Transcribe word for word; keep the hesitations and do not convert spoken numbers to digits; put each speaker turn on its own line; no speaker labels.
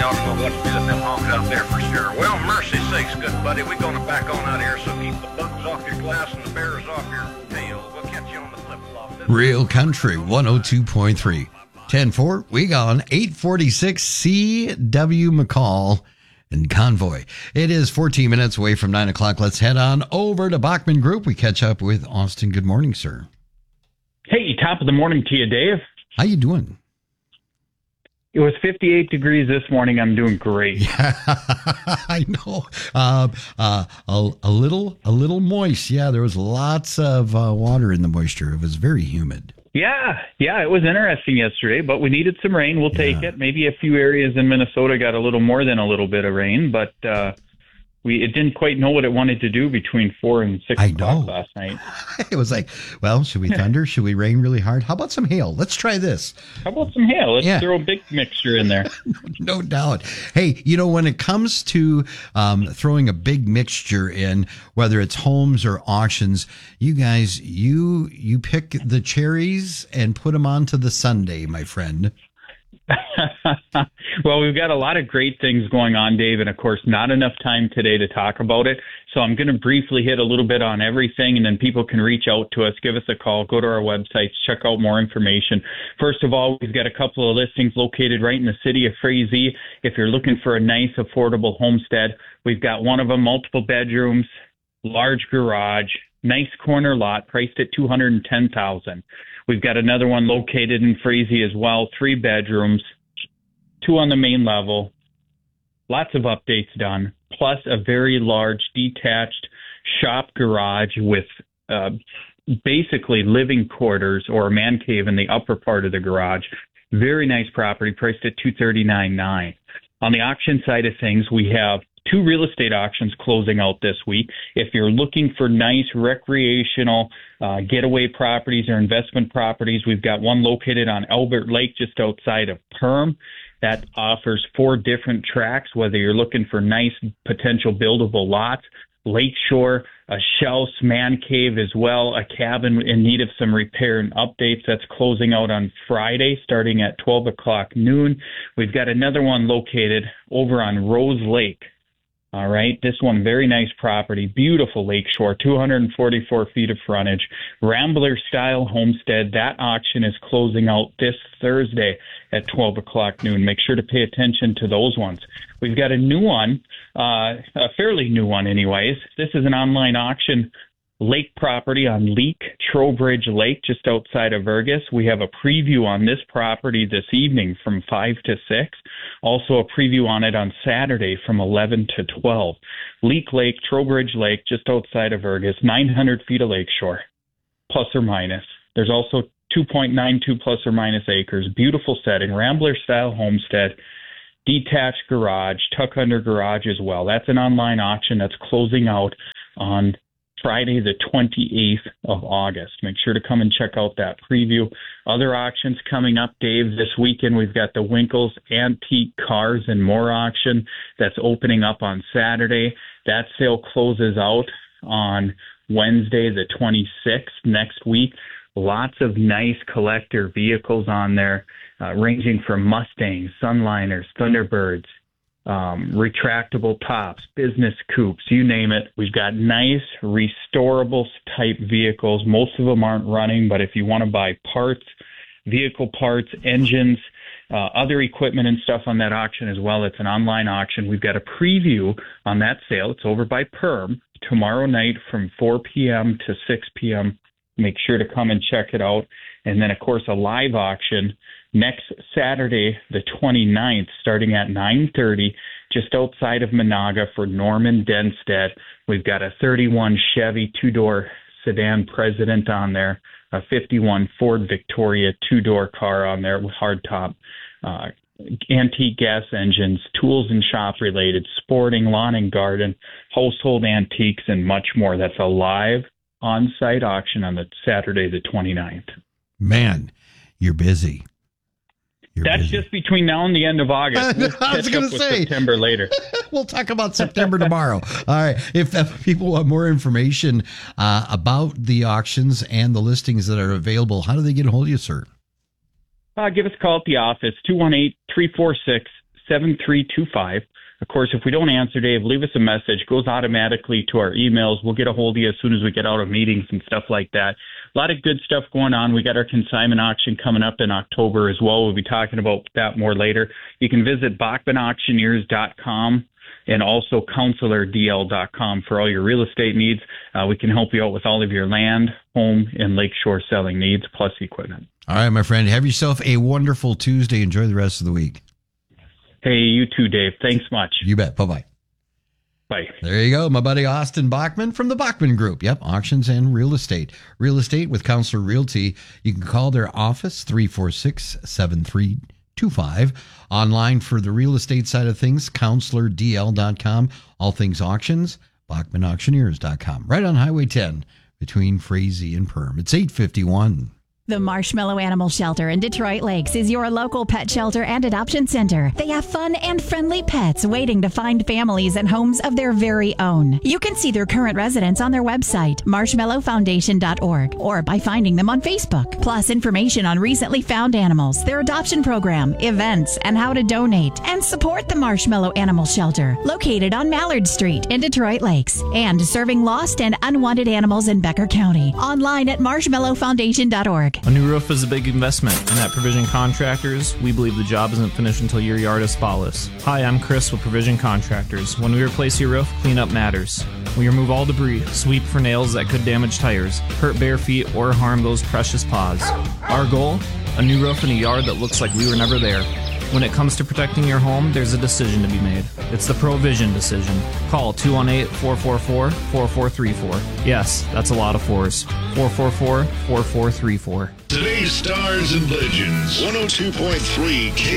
y'all to go watch me at them hogs out there for sure. Well, mercy sakes, good buddy, we're going to back on out here, so keep the bugs off your glass and the bears off your tail. We'll catch you on the flip-flop.
Real Country one oh two point three. ten four, we gone. eight forty-six C W McCall and Convoy. It is fourteen minutes away from nine o'clock. Let's head on over to Bachman Group. We catch up with Austin. Good morning, sir.
Hey, top of the morning to you, Dave.
How you doing?
It was fifty-eight degrees this morning. I'm doing great.
Yeah, I know. Uh, uh, a, a little, a little moist. Yeah, there was lots of uh, water in the moisture. It was very humid.
Yeah, yeah, it was interesting yesterday, but we needed some rain. We'll take yeah. it. Maybe a few areas in Minnesota got a little more than a little bit of rain, but uh, we it didn't quite know what it wanted to do between four and six
I
o'clock
know.
last night.
It was like, well, should we thunder? Should we rain really hard? How about some hail? Let's try this.
How about some hail? Let's
yeah.
throw a big mixture in there.
no, no doubt. Hey, you know, when it comes to um, throwing a big mixture in, whether it's homes or auctions, you guys, you you pick the cherries and put them onto the sundae, my friend.
Well, we've got a lot of great things going on, Dave, and of course, not enough time today to talk about it. So I'm going to briefly hit a little bit on everything, and then people can reach out to us, give us a call, go to our websites, check out more information. First of all, we've got a couple of listings located right in the city of Frazee. If you're looking for a nice, affordable homestead, we've got one of them, multiple bedrooms, large garage, nice corner lot, priced at two hundred ten thousand dollars. We've got another one located in Frazee as well, three bedrooms, two on the main level, lots of updates done, plus a very large detached shop garage with uh, basically living quarters or a man cave in the upper part of the garage. Very nice property, priced at two hundred thirty-nine thousand nine hundred dollars. On the auction side of things, we have two real estate auctions closing out this week. If you're looking for nice recreational uh, getaway properties or investment properties, we've got one located on Albert Lake just outside of Perm. That offers four different tracks, whether you're looking for nice potential buildable lots, lakeshore, a shelf, man cave as well, a cabin in need of some repair and updates. That's closing out on Friday starting at twelve o'clock noon. We've got another one located over on Rose Lake. All right, this one, very nice property, beautiful lakeshore, two hundred forty-four feet of frontage, Rambler-style homestead. That auction is closing out this Thursday at twelve o'clock noon. Make sure to pay attention to those ones. We've got a new one, uh, a fairly new one anyways. This is an online auction, lake property on Leak Trowbridge Lake, just outside of Vergas. We have a preview on this property this evening from five to six. Also a preview on it on Saturday from eleven to twelve. Leak Lake, Trowbridge Lake, just outside of Vergas, nine hundred feet of lakeshore, plus or minus. There's also two point nine two plus or minus acres. Beautiful setting, Rambler-style homestead, detached garage, tuck under garage as well. That's an online auction that's closing out on Friday, the twenty-eighth of August. Make sure to come and check out that preview. Other auctions coming up, Dave, this weekend. We've got the Winkles Antique Cars and More auction that's opening up on Saturday. That sale closes out on Wednesday, the twenty-sixth, next week. Lots of nice collector vehicles on there, uh, ranging from Mustangs, Sunliners, Thunderbirds, um, retractable tops, business coupes, you name it. We've got nice restorable type vehicles. Most of them aren't running, but if you want to buy parts, vehicle parts, engines, uh, other equipment and stuff on that auction as well, it's an online auction. We've got a preview on that sale. It's over by Perm tomorrow night from four p.m. to six p.m. Make sure to come and check it out. And then, of course, a live auction next Saturday, the twenty-ninth, starting at nine thirty, just outside of Monaga for Norman Denstead. We've got a thirty-one Chevy two-door sedan President on there, a fifty-one Ford Victoria two-door car on there with hardtop, uh, antique gas engines, tools and shop related, sporting, lawn and garden, household antiques, and much more. That's a live on-site auction on the Saturday, the twenty-ninth.
Man, you're busy. You're
That's
busy.
just between now and the end of August. We'll
I was
catch
going
up
to
with
say
September later.
We'll talk about September tomorrow. All right. If, if people want more information uh, about the auctions and the listings that are available, how do they get a hold of you, sir?
Uh, give us a call at the office, two one eight, three four six, seven three two five. Of course, if we don't answer, Dave, leave us a message. It goes automatically to our emails. We'll get a hold of you as soon as we get out of meetings and stuff like that. A lot of good stuff going on. We got our consignment auction coming up in October as well. We'll be talking about that more later. You can visit Bachman Auctioneers dot com and also Counselor D L dot com for all your real estate needs. Uh, we can help you out with all of your land, home, and lakeshore selling needs, plus equipment.
All right, my friend. Have yourself a wonderful Tuesday. Enjoy the rest of the week.
Hey, you too, Dave. Thanks much.
You bet. Bye-bye.
Bye.
There you go. My buddy Austin Bachman from the Bachman Group. Yep, auctions and real estate. Real estate with Counselor Realty. You can call their office, three four six, seven three two five. Online for the real estate side of things, Counselor D L dot com. All things auctions, Bachman Auctioneers dot com. Right on Highway ten between Frazee and Perm. It's eight fifty-one.
The Marshmallow Animal Shelter in Detroit Lakes is your local pet shelter and adoption center. They have fun and friendly pets waiting to find families and homes of their very own. You can see their current residents on their website, marshmallow foundation dot org, or by finding them on Facebook. Plus information on recently found animals, their adoption program, events, and how to donate and support the Marshmallow Animal Shelter, located on Mallard Street in Detroit Lakes, and serving lost and unwanted animals in Becker County. Online at marshmallow foundation dot org.
A new roof is a big investment, and at Provision Contractors, we believe the job isn't finished until your yard is spotless. Hi, I'm Chris with Provision Contractors. When we replace your roof, cleanup matters. We remove all debris, sweep for nails that could damage tires, hurt bare feet, or harm those precious paws. Our goal? A new roof in a yard that looks like we were never there. When it comes to protecting your home, there's a decision to be made. It's the Provision decision. Call two one eight, four four four, four four three four. Yes, that's a lot of fours. four four four, four four three four.
Today's Stars and Legends, one oh two point three K